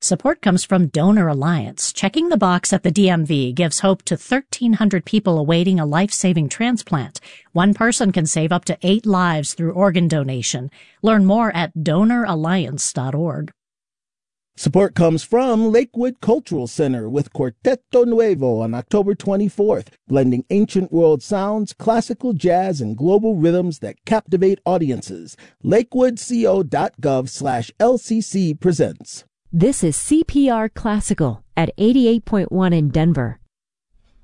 Support comes from Donor Alliance. Checking the box at the DMV gives hope to 1,300 people awaiting a life-saving transplant. One person can save up to 8 lives through organ donation. Learn more at donoralliance.org. Support comes from Lakewood Cultural Center with Quarteto Nuevo on October 24th, blending ancient world sounds, classical jazz, and global rhythms that captivate audiences. lakewoodco.gov/LCC presents. This is CPR Classical at 88.1 in Denver.